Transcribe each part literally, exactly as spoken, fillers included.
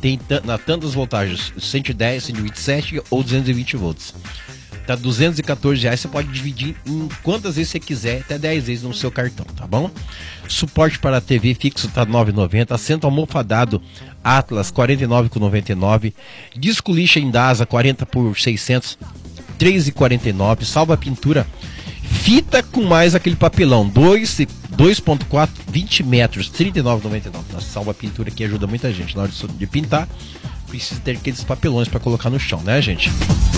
tem na tantas voltagens, cento e dez, cento e vinte e sete ou duzentos e vinte volts. Tá duzentos e quatorze reais, você pode dividir em quantas vezes você quiser, até dez vezes no seu cartão, tá bom? Suporte para T V fixo tá nove reais e noventa centavos, assento almofadado Atlas quarenta e nove reais e noventa e nove centavos, disco lixa Indasa quarenta por seiscentos, três reais e quarenta e nove centavos, salva pintura, fita com mais aquele papelão, dois ponto quatro, vinte metros, trinta e nove reais e noventa e nove centavos. Salva pintura que ajuda muita gente na hora de, de pintar, precisa ter aqueles papelões para colocar no chão, né, gente?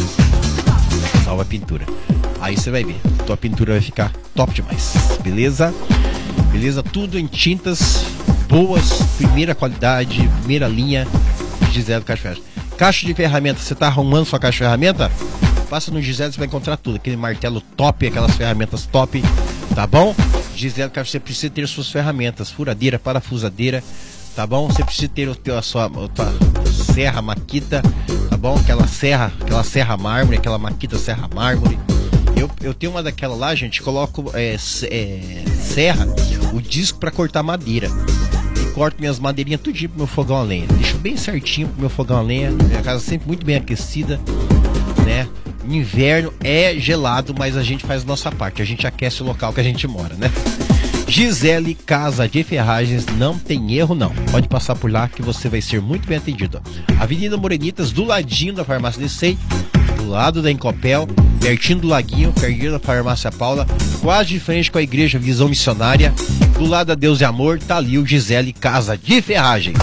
Salva pintura. Aí você vai ver, tua pintura vai ficar top demais, beleza? Beleza? Tudo em tintas boas, primeira qualidade, primeira linha. Gisele Caixa de Ferramentas. Caixa de ferramentas, você tá arrumando sua caixa de ferramenta? Passa no Gisele, você vai encontrar tudo, aquele martelo top, aquelas ferramentas top, tá bom? Gisele Caixa, você precisa ter suas ferramentas, furadeira, parafusadeira, tá bom? Você precisa ter o teu, a sua a tua serra Makita, tá bom? Aquela serra, aquela serra mármore, aquela Makita serra mármore. Eu, eu tenho uma daquela lá, gente, coloco é, é, serra, o disco para cortar madeira. E corto minhas madeirinhas tudinho pro meu fogão a lenha. Deixo bem certinho pro meu fogão a lenha. Minha casa sempre muito bem aquecida, né? Inverno é gelado, mas a gente faz a nossa parte. A gente aquece o local que a gente mora, né? Gisele Casa de Ferragens, não tem erro não. Pode passar por lá que você vai ser muito bem atendido. Avenida Morenitas, do ladinho da Farmácia Licei, do lado da Encopel, pertinho do Laguinho, pertinho da Farmácia Paula, quase de frente com a Igreja Visão Missionária, do lado da Deus e Amor, tá ali o Gisele Casa de Ferragens.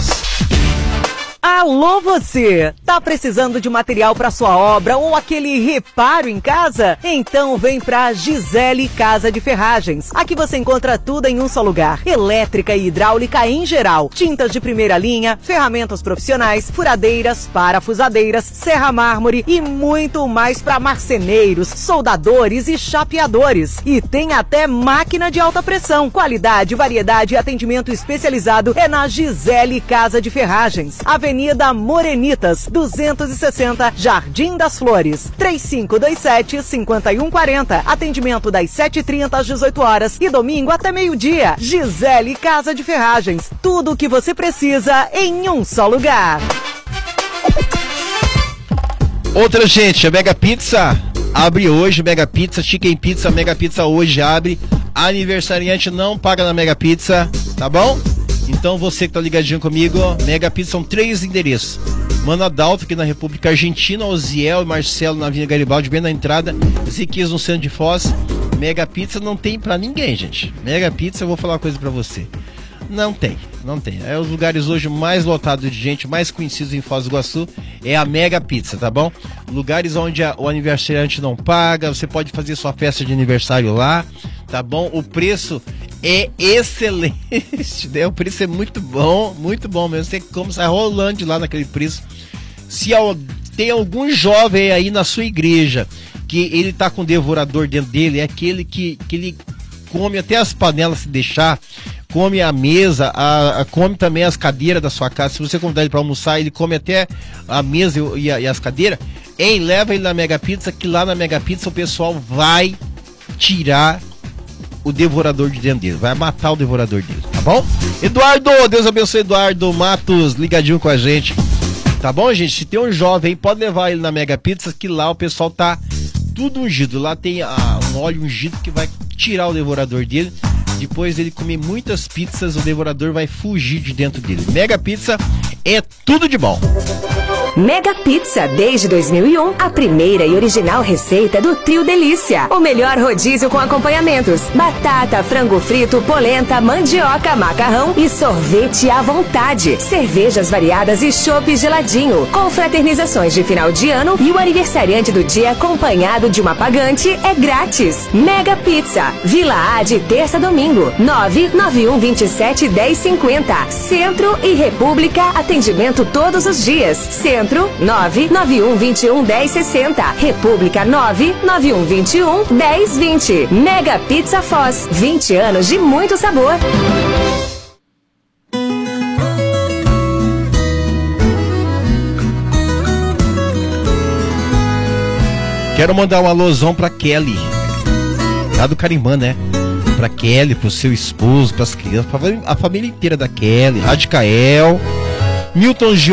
Alô você! Tá precisando de material para sua obra ou aquele reparo em casa? Então vem pra Gisele Casa de Ferragens. Aqui você encontra tudo em um só lugar. Elétrica e hidráulica em geral. Tintas de primeira linha, ferramentas profissionais, furadeiras, parafusadeiras, serra mármore e muito mais para marceneiros, soldadores e chapeadores. E tem até máquina de alta pressão. Qualidade, variedade e atendimento especializado é na Gisele Casa de Ferragens. Avenida Avenida Morenitas, duzentos e sessenta, Jardim das Flores, três cinco dois sete, cinco um quatro zero. Atendimento das sete e trinta às dezoito horas e domingo até meio-dia. Gisele Casa de Ferragens. Tudo o que você precisa em um só lugar. Outra, gente, a Mega Pizza abre hoje. Mega Pizza, Chicken Pizza, Mega Pizza hoje abre. Aniversariante não paga na Mega Pizza, tá bom? Então você que tá ligadinho comigo, ó, Mega Pizza são três endereços. Mano Adalto aqui na República Argentina, Oziel e Marcelo na Avenida Garibaldi, bem na entrada, Ziquias no centro de Foz. Mega Pizza não tem pra ninguém, gente. Mega Pizza, eu vou falar uma coisa pra você. Não tem, não tem. É os lugares hoje mais lotados de gente, mais conhecidos em Foz do Iguaçu, é a Mega Pizza, tá bom? Lugares onde a, o aniversariante não paga, você pode fazer sua festa de aniversário lá, tá bom? O preço é excelente, né? O preço é muito bom, muito bom mesmo. Você como sai rolando de lá naquele preço. Se tem algum jovem aí na sua igreja que ele tá com um devorador dentro dele, é aquele que, que ele come até as panelas se deixar, come a mesa, a, a, come também as cadeiras da sua casa. Se você convidar ele para almoçar, ele come até a mesa e, a, e as cadeiras. Ei, leva ele na Mega Pizza, que lá na Mega Pizza o pessoal vai tirar o devorador de dentro dele, vai matar o devorador dele, tá bom? Eduardo, Deus abençoe Eduardo Matos, ligadinho com a gente, tá bom, gente? Se tem um jovem aí, pode levar ele na Mega Pizza, que lá o pessoal tá tudo ungido, lá tem ah, um óleo ungido que vai tirar o devorador dele. Depois dele comer muitas pizzas, o devorador vai fugir de dentro dele. Mega Pizza é tudo de bom. Mega Pizza, desde dois mil e um, a primeira e original receita do Trio Delícia. O melhor rodízio com acompanhamentos: batata, frango frito, polenta, mandioca, macarrão e sorvete à vontade. Cervejas variadas e chopp geladinho. Confraternizações de final de ano e o aniversariante do dia acompanhado de uma pagante é grátis. Mega Pizza, Vila A de terça a domingo, nove nove um dois sete, um zero cinco zero. Centro e República, atendimento todos os dias. Centro nove nove um dois um, um zero seis zero. República nove nove um dois um, um zero dois zero. Mega Pizza Foz, vinte anos de muito sabor. Quero mandar um alôzão pra Kelly, lá do Carimbã, né? Pra Kelly, pro seu esposo, pras crianças, a família inteira da Kelly, Radicael, Milton Gil